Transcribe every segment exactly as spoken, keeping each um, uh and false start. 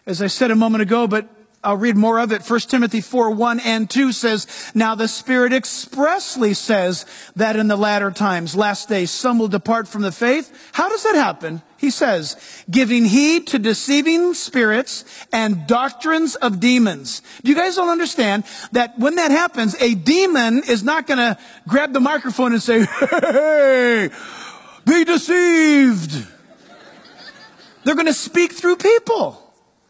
as I said a moment ago, but I'll read more of it. First Timothy four, one and two says, now the Spirit expressly says that in the latter times, last days, some will depart from the faith. How does that happen? He says, giving heed to deceiving spirits and doctrines of demons. Do you guys all understand that when that happens, a demon is not going to grab the microphone and say, hey, be deceived. They're going to speak through people.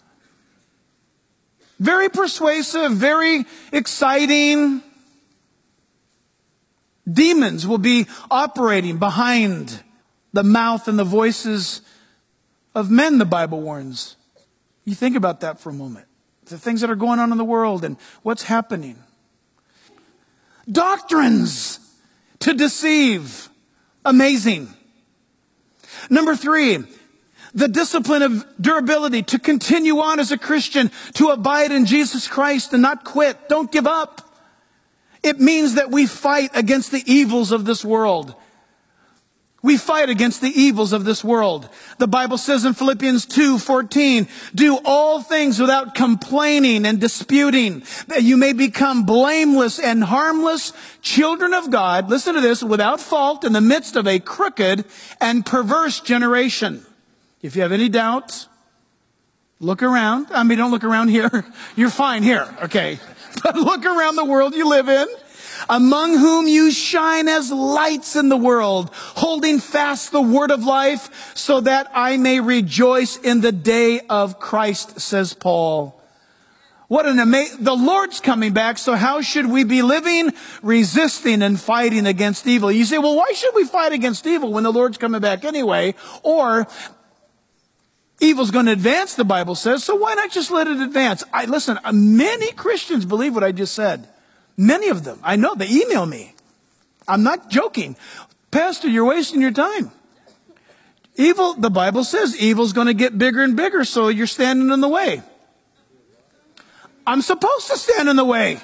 Very persuasive, very exciting. Demons will be operating behind the mouth and the voices of men, the Bible warns. You think about that for a moment. The things that are going on in the world and what's happening. Doctrines to deceive. Amazing. Number three, the discipline of durability, to continue on as a Christian, to abide in Jesus Christ and not quit. Don't give up. It means that we fight against the evils of this world. We fight against the evils of this world. The Bible says in Philippians two fourteen, do all things without complaining and disputing, that you may become blameless and harmless children of God. Listen to this, without fault in the midst of a crooked and perverse generation. If you have any doubts, look around. I mean, don't look around here. You're fine here, okay? But look around the world you live in, among whom you shine as lights in the world, holding fast the word of life, so that I may rejoice in the day of Christ, says Paul. What an amazing, the Lord's coming back, so how should we be living? Resisting and fighting against evil. You say, well, why should we fight against evil when the Lord's coming back anyway? Or, evil's going to advance, the Bible says, so why not just let it advance? I listen, many Christians believe what I just said. Many of them. I know, they email me. I'm not joking. Pastor, you're wasting your time. Evil, the Bible says, evil's going to get bigger and bigger, so you're standing in the way. I'm supposed to stand in the way.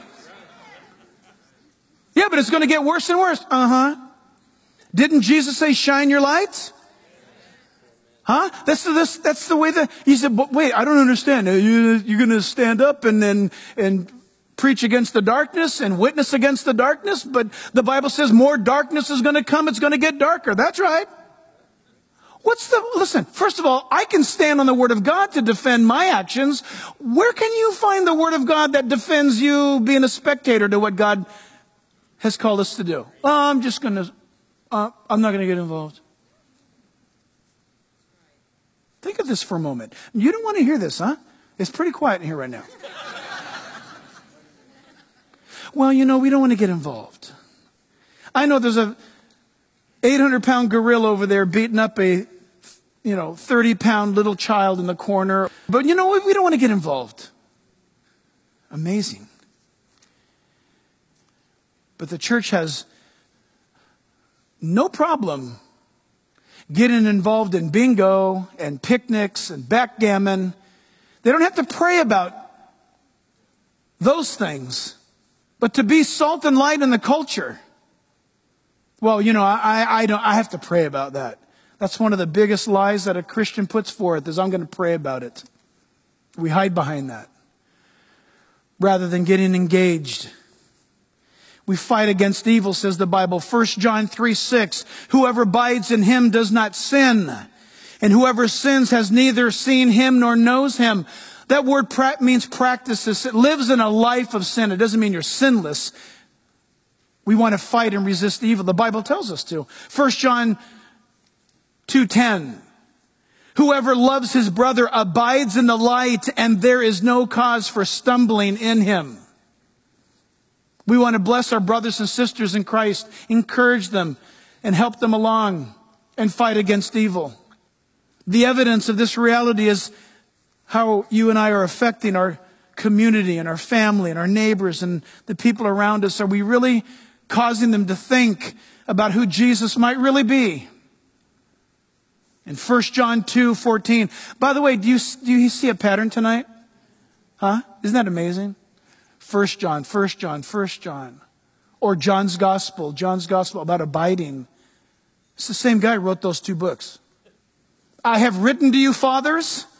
Yeah, but it's going to get worse and worse. Uh-huh. Didn't Jesus say, shine your lights? Huh? That's the, that's, that's the way that, he said, but wait, I don't understand. You, you're going to stand up and then, and preach against the darkness and witness against the darkness, but the Bible says more darkness is going to come. It's going to get darker. That's right. What's the, listen, first of all, I can stand on the Word of God to defend my actions. Where can you find the Word of God that defends you being a spectator to what God has called us to do? Oh, I'm just going to, uh, I'm not going to get involved. Think of this for a moment. You don't want to hear this, huh? It's pretty quiet in here right now. Well, you know, we don't want to get involved. I know there's a eight hundred pound gorilla over there beating up a, you know, thirty pound little child in the corner. But you know what? We don't want to get involved. Amazing. But the church has no problem getting involved in bingo and picnics and backgammon. They don't have to pray about those things. But to be salt and light in the culture, well, you know, I, I don't, I have to pray about that. That's one of the biggest lies that a Christian puts forth, is I'm going to pray about it. We hide behind that rather than getting engaged. We fight against evil, says the Bible. First John three six, whoever abides in him does not sin, and whoever sins has neither seen him nor knows him. That word pra- means practices. It lives in a life of sin. It doesn't mean you're sinless. We want to fight and resist evil. The Bible tells us to. First John two ten, whoever loves his brother abides in the light, and there is no cause for stumbling in him. We want to bless our brothers and sisters in Christ, encourage them, and help them along, and fight against evil. The evidence of this reality is how you and I are affecting our community and our family and our neighbors and the people around us. Are we really causing them to think about who Jesus might really be? In First John two fourteen. By the way, do you, do you see a pattern tonight? Huh? Isn't that amazing? First John, First John, First John. Or John's Gospel, John's Gospel about abiding. It's the same guy who wrote those two books. I have written to you, fathers,